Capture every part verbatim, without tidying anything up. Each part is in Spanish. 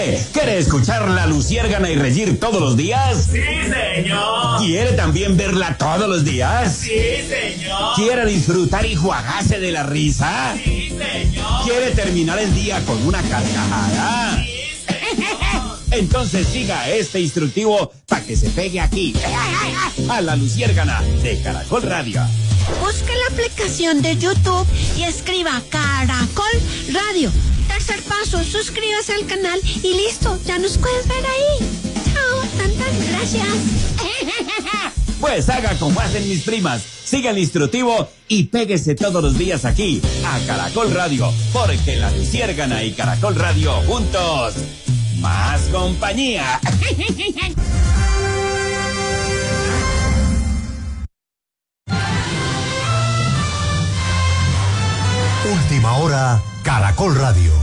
¿Quiere escuchar La Luciérgana y reír todos los días? ¡Sí, señor! ¿Quiere también verla todos los días? ¡Sí, señor! ¿Quiere disfrutar y juagarse de la risa? ¡Sí, señor! ¿Quiere terminar el día con una carcajada? ¡Sí, señor! Entonces siga este instructivo para que se pegue aquí, a La Luciérgana de Caracol Radio. Busque la aplicación de YouTube y escriba Caracol Radio. Tercer paso, suscríbase al canal y listo, ya nos puedes ver ahí. Chao, tantas gracias. Pues haga como hacen mis primas, siga el instructivo y péguese todos los días aquí, a Caracol Radio, porque La Luciérgana y Caracol Radio juntos, más compañía. Última hora, Caracol Radio.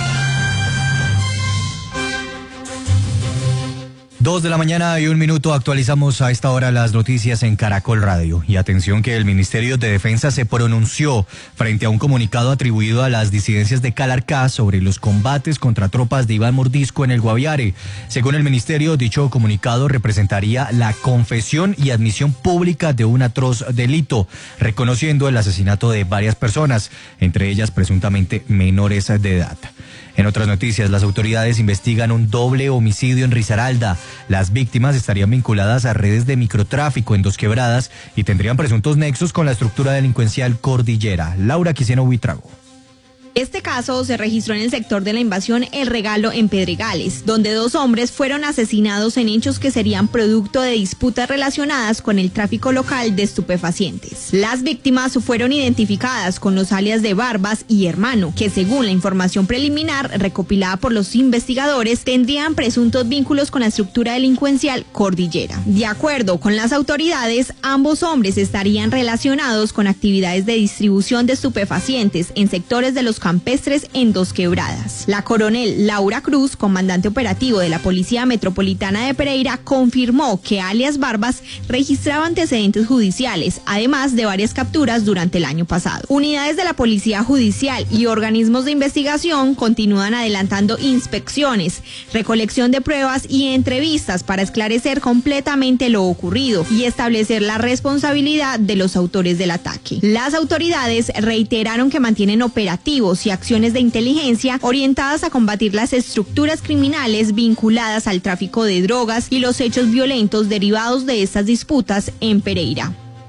Dos de la mañana y un minuto, actualizamos a esta hora las noticias en Caracol Radio. Y atención que el Ministerio de Defensa se pronunció frente a un comunicado atribuido a las disidencias de Calarcá sobre los combates contra tropas de Iván Mordisco en el Guaviare. Según el Ministerio, dicho comunicado representaría la confesión y admisión pública de un atroz delito, reconociendo el asesinato de varias personas, entre ellas presuntamente menores de edad. En otras noticias, las autoridades investigan un doble homicidio en Risaralda. Las víctimas estarían vinculadas a redes de microtráfico en Dos Quebradas y tendrían presuntos nexos con la estructura delincuencial Cordillera. Laura Quisieno Buitrago. Este caso se registró en el sector de la invasión El Regalo en Pedregales, donde dos hombres fueron asesinados en hechos que serían producto de disputas relacionadas con el tráfico local de estupefacientes. Las víctimas fueron identificadas con los alias de Barbas y Hermano, que según la información preliminar recopilada por los investigadores, tendrían presuntos vínculos con la estructura delincuencial Cordillera. De acuerdo con las autoridades, ambos hombres estarían relacionados con actividades de distribución de estupefacientes en sectores de los campestres en Dos Quebradas. La coronel Laura Cruz, comandante operativo de la Policía Metropolitana de Pereira, confirmó que alias Barbas registraba antecedentes judiciales, además de varias capturas durante el año pasado. Unidades de la Policía Judicial y organismos de investigación continúan adelantando inspecciones, recolección de pruebas y entrevistas para esclarecer completamente lo ocurrido y establecer la responsabilidad de los autores del ataque. Las autoridades reiteraron que mantienen operativos y acciones de inteligencia orientadas a combatir las estructuras criminales vinculadas al tráfico de drogas y los hechos violentos derivados de estas disputas en Pereira.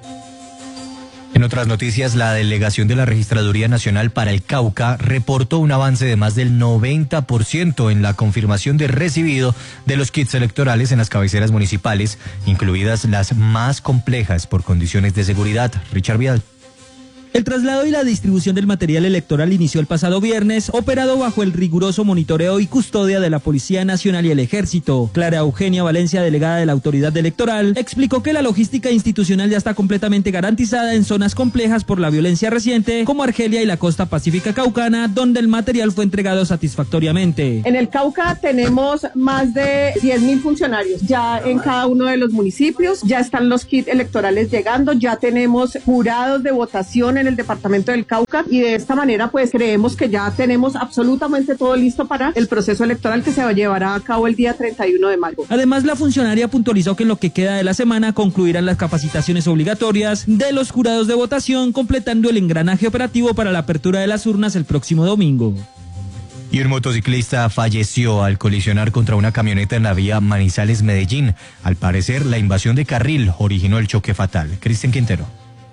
En otras noticias, la delegación de la Registraduría Nacional para el Cauca reportó un avance de más del noventa por ciento en la confirmación de recibido de los kits electorales en las cabeceras municipales, incluidas las más complejas por condiciones de seguridad. Richard Vial. El traslado y la distribución del material electoral inició el pasado viernes, operado bajo el riguroso monitoreo y custodia de la Policía Nacional y el Ejército. Clara Eugenia Valencia, delegada de la Autoridad Electoral, explicó que la logística institucional ya está completamente garantizada en zonas complejas por la violencia reciente, como Argelia y la costa pacífica caucana, donde el material fue entregado satisfactoriamente. En el Cauca tenemos más de diez mil funcionarios ya en cada uno de los municipios, ya están los kits electorales llegando, ya tenemos jurados de votación en el departamento del Cauca y de esta manera pues creemos que ya tenemos absolutamente todo listo para el proceso electoral que se llevará a cabo el día treinta y uno de mayo. Además, la funcionaria puntualizó que en lo que queda de la semana concluirán las capacitaciones obligatorias de los jurados de votación, completando el engranaje operativo para la apertura de las urnas el próximo domingo. Y un motociclista falleció al colisionar contra una camioneta en la vía Manizales-Medellín. Al parecer, la invasión de carril originó el choque fatal. Cristian Quintero.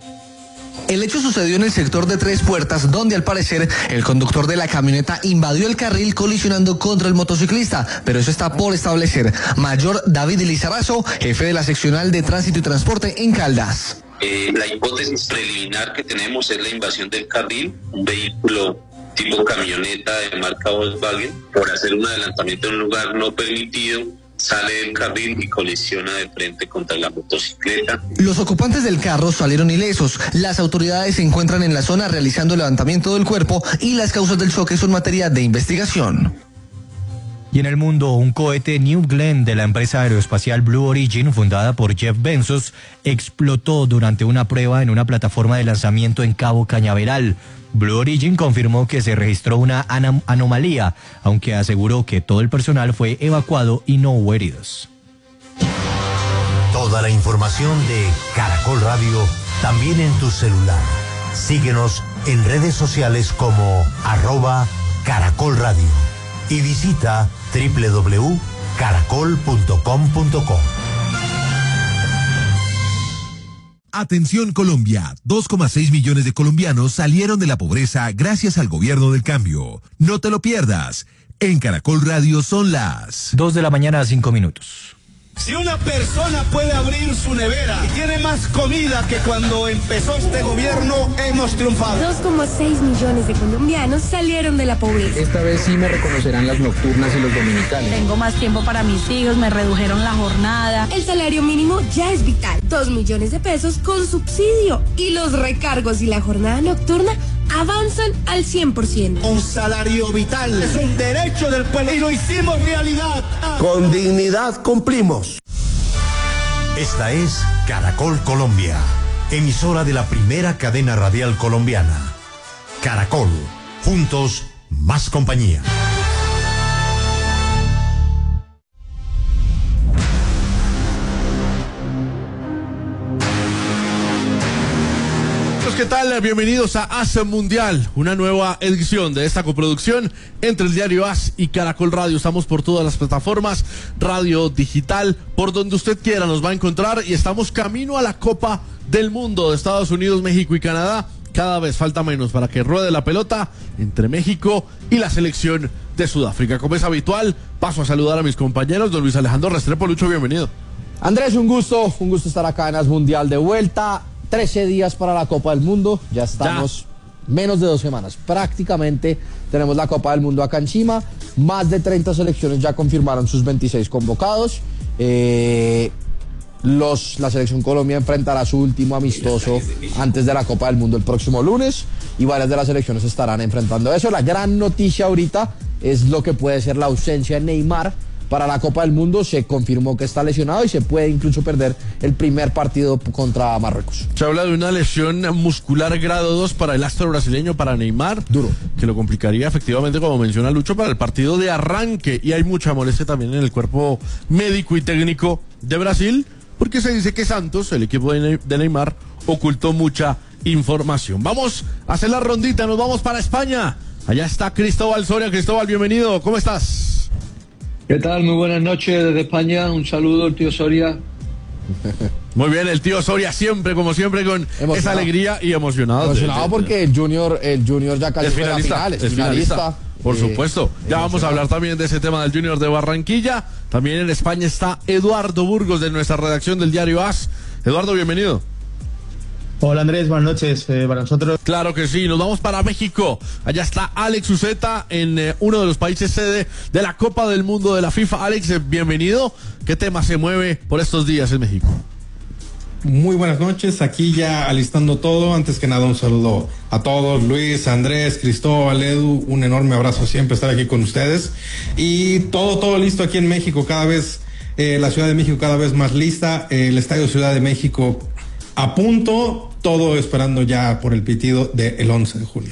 El hecho sucedió en el sector de Tres Puertas, donde al parecer el conductor de la camioneta invadió el carril colisionando contra el motociclista, pero eso está por establecer. Mayor David Lizarazo, jefe de la seccional de Tránsito y Transporte en Caldas. Eh, la hipótesis preliminar que tenemos es la invasión del carril, un vehículo tipo camioneta de marca Volkswagen, por hacer un adelantamiento en un lugar no permitido, sale del carril y colisiona de frente contra la motocicleta. Los ocupantes del carro salieron ilesos. Las autoridades se encuentran en la zona realizando el levantamiento del cuerpo y las causas del choque son materia de investigación. Y en el mundo, un cohete New Glenn de la empresa aeroespacial Blue Origin, fundada por Jeff Bezos, explotó durante una prueba en una plataforma de lanzamiento en Cabo Cañaveral. Blue Origin confirmó que se registró una anom- anomalía, aunque aseguró que todo el personal fue evacuado y no hubo heridos. Toda la información de Caracol Radio también en tu celular. Síguenos en redes sociales como arroba Caracol Radio y visita doble u doble u doble u punto caracol punto com punto co. Atención Colombia, dos coma seis millones de colombianos salieron de la pobreza gracias al gobierno del cambio. No te lo pierdas. En Caracol Radio son las dos de la mañana, cinco minutos. Si una persona puede abrir su nevera y tiene más comida que cuando empezó este gobierno, hemos triunfado. dos coma seis millones de colombianos salieron de la pobreza. Esta vez sí me reconocerán las nocturnas y los dominicales. Tengo más tiempo para mis hijos, me redujeron la jornada. El salario mínimo ya es vital. Dos millones de pesos con subsidio. Y los recargos y la jornada nocturna avanzan al cien por ciento. Un salario vital es un derecho del pueblo y lo hicimos realidad. Con dignidad cumplimos. Esta es Caracol Colombia, emisora de la primera cadena radial colombiana. Caracol, juntos, más compañía. ¿Qué tal? Bienvenidos a AS Mundial, una nueva edición de esta coproducción entre el diario AS y Caracol Radio. Estamos por todas las plataformas, radio digital, por donde usted quiera nos va a encontrar, y estamos camino a la Copa del Mundo de Estados Unidos, México y Canadá. Cada vez falta menos para que ruede la pelota entre México y la selección de Sudáfrica. Como es habitual, paso a saludar a mis compañeros. Don Luis Alejandro Restrepo, Lucho, bienvenido. Andrés, un gusto, un gusto estar acá en AS Mundial de vuelta. trece días para la Copa del Mundo, ya estamos ya. menos de dos semanas. Prácticamente tenemos la Copa del Mundo acá encima. Más de treinta selecciones ya confirmaron sus veintiséis convocados. Eh, los, la selección Colombia enfrentará su último amistoso antes de la Copa del Mundo el próximo lunes, y varias de las selecciones estarán enfrentando eso. La gran noticia ahorita es lo que puede ser la ausencia de Neymar para la Copa del Mundo. Se confirmó que está lesionado y se puede incluso perder el primer partido contra Marruecos. Se habla de una lesión muscular grado dos para el astro brasileño, para Neymar. Duro. Que lo complicaría efectivamente, como menciona Lucho, para el partido de arranque. Y hay mucha molestia también en el cuerpo médico y técnico de Brasil, porque se dice que Santos, el equipo de Neymar, ocultó mucha información. Vamos a hacer la rondita, nos vamos para España. Allá está Cristóbal Soria. Cristóbal, bienvenido, ¿cómo estás? ¿Qué tal? Muy buenas noches desde España. Un saludo, el tío Soria. Muy bien, el tío Soria siempre, como siempre, con emocionado. Esa alegría y emocionado. Emocionado de, de, de, porque el Junior, el Junior ya casi fue a la final, es finalista. finalista. Por eh, supuesto. Ya vamos a hablar también de ese tema del Junior de Barranquilla. También en España está Eduardo Burgos, de nuestra redacción del diario AS. Eduardo, bienvenido. Hola Andrés, buenas noches eh, para nosotros. Claro que sí, nos vamos para México. Allá está Alex Uceta en eh, uno de los países sede de la Copa del Mundo de la FIFA. Alex, eh, bienvenido. ¿Qué tema se mueve por estos días en México? Muy buenas noches, aquí ya alistando todo. Antes que nada un saludo a todos, Luis, Andrés, Cristóbal, Edu, un enorme abrazo siempre estar aquí con ustedes. Y todo, todo listo aquí en México, cada vez, eh, la Ciudad de México cada vez más lista, eh, el Estadio Ciudad de México a punto, todo esperando ya por el pitido del once de julio.